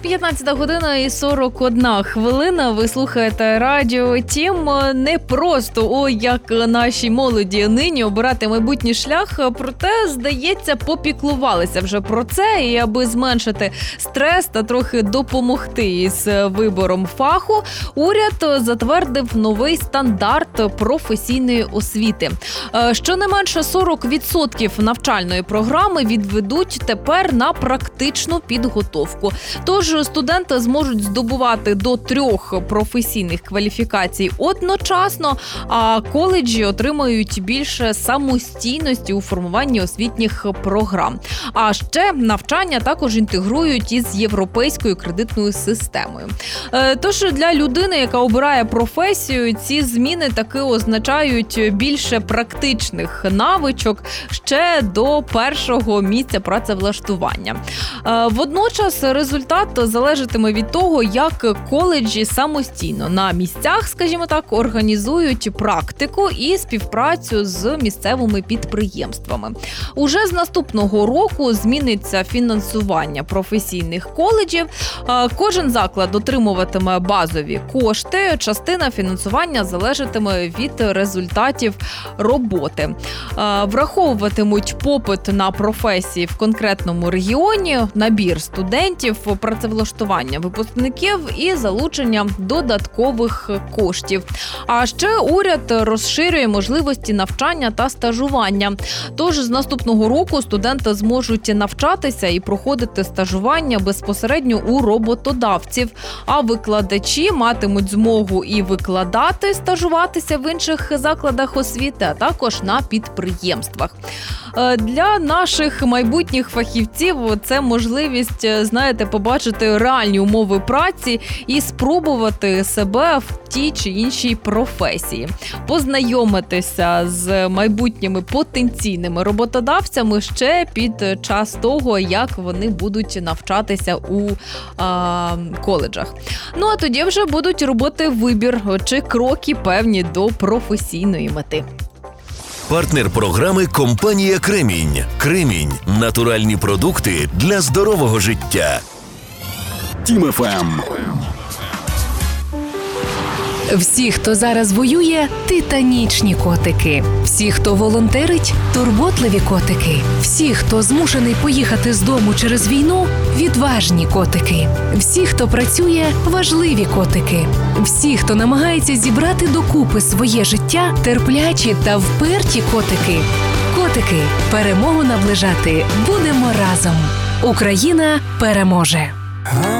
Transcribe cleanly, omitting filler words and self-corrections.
15 година і 41 хвилина. Ви слухаєте радіо Тім. Не просто, як нашій молоді нині обирати майбутній шлях, проте, здається, попіклувалися вже про це. І аби зменшити стрес та трохи допомогти із вибором фаху, уряд затвердив новий стандарт професійної освіти. Щонайменше 40% навчальної програми відведуть тепер на практичну підготовку. Тож студенти зможуть здобувати до 3 професійних кваліфікацій одночасно, а коледжі отримають більше самостійності у формуванні освітніх програм. А ще навчання також інтегрують із європейською кредитною системою. Тож для людини, яка обирає професію, ці зміни таки означають більше практичних навичок ще до першого місця працевлаштування. Водночас результат залежатиме від того, як коледжі самостійно на місцях, скажімо так, організують практику і співпрацю з місцевими підприємствами. Уже з наступного року зміниться фінансування професійних коледжів. Кожен заклад отримуватиме базові кошти, частина фінансування залежатиме від результатів роботи. Враховуватимуть попит на професії в конкретному регіоні, набір студентів, працевлаштування випускників і залучення додаткових коштів. А ще уряд розширює можливості навчання та стажування. Тож з наступного року студенти зможуть навчатися і проходити стажування безпосередньо у роботодавців, а викладачі матимуть змогу і викладати, стажуватися в інших закладах освіти, а також на підприємствах. Для наших майбутніх фахівців це можливість, побачити реальні умови праці і спробувати себе в тій чи іншій професії. Познайомитися з майбутніми потенційними роботодавцями ще під час того, як вони будуть навчатися у коледжах. Ну а тоді вже будуть робити вибір чи кроки певні до професійної мети. Партнер програми – компанія «Кремінь». «Кремінь» – натуральні продукти для здорового життя. Тім ФМ. Всі, хто зараз воює – титанічні котики. Всі, хто волонтерить – турботливі котики. Всі, хто змушений поїхати з дому через війну – відважні котики. Всі, хто працює – важливі котики. Всі, хто намагається зібрати докупи своє життя – терплячі та вперті котики. Котики, перемогу наближати будемо разом. Україна переможе.